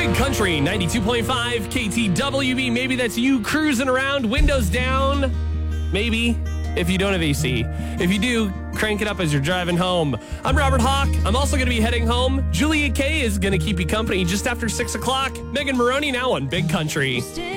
Big Country 92.5 KTWB. Maybe that's you cruising around, windows down. Maybe, if you don't have AC. If you do, crank it up as you're driving home. I'm Robert Hawk. I'm also going to be heading home. Julia Kay is going to keep you company just after 6 o'clock. Megan Maroney now on Big Country.